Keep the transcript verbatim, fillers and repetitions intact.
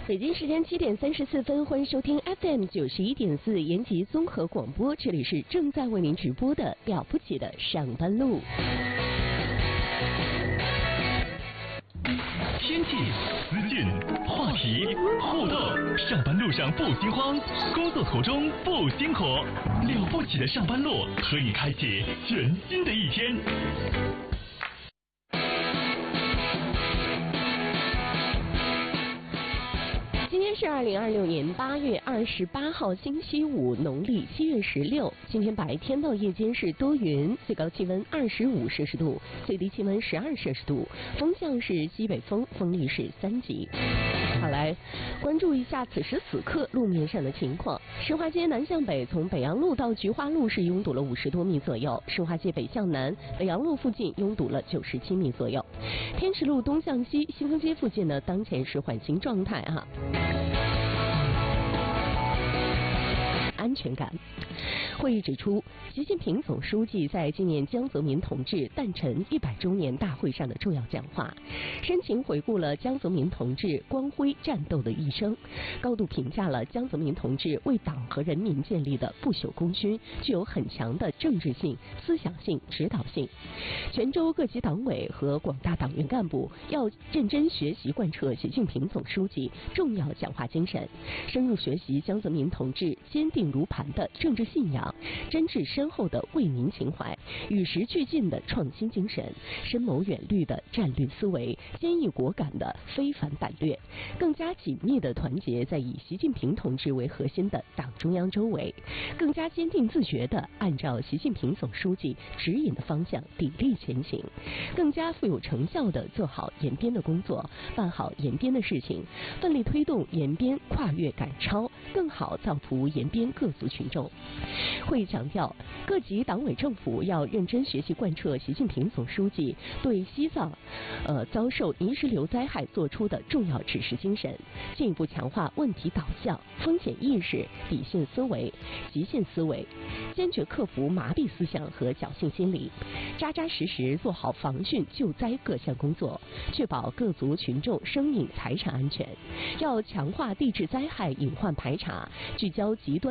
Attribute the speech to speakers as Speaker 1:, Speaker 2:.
Speaker 1: 北京时间七点三十四分，欢迎收听 F M 九十一点四延吉综合广播，这里是正在为您直播的了不起的上班路。
Speaker 2: 天气、资讯、话题、互动，上班路上不心慌，工作途中不辛苦，了不起的上班路和你开启全新的一天。
Speaker 1: 今天是二零二六年八月二十八号，星期五，农历七月十六。今天白天到夜间是多云，最高气温二十五摄氏度，最低气温十二摄氏度，风向是西北风，风力是三级。好，来关注一下此时此刻路面上的情况。石化街南向北，从北阳路到菊花路是拥堵了五十多米左右；石化街北向南，北阳路附近拥堵了九十七米左右。天池路东向西，新丰街附近呢，当前是缓行状态哈。安全感。会议指出，习近平总书记在纪念江泽民同志诞辰一百周年大会上的重要讲话，深情回顾了江泽民同志光辉战斗的一生，高度评价了江泽民同志为党和人民建立的不朽功勋，具有很强的政治性、思想性、指导性。全州各级党委和广大党员干部要认真学习贯彻习近平总书记重要讲话精神，深入学习江泽民同志坚定如磐的政治信仰，真挚深厚的为民情怀，与时俱进的创新精神，深谋远虑的战略思维，坚毅果敢的非凡胆略，更加紧密的团结在以习近平同志为核心的党中央周围，更加坚定自觉的按照习近平总书记指引的方向砥砺前行，更加富有成效的做好延边的工作，办好延边的事情，奋力推动延边跨越赶超，更好造福延边各族群众。会议强调，各级党委政府要认真学习贯彻习近平总书记对西藏呃遭受泥石流灾害作出的重要指示精神，进一步强化问题导向、风险意识、底线思维、极限思维，坚决克服麻痹思想和侥幸心理，扎扎实实做好防汛救灾各项工作，确保各族群众生命财产安全。要强化地质灾害隐患排查，聚焦极端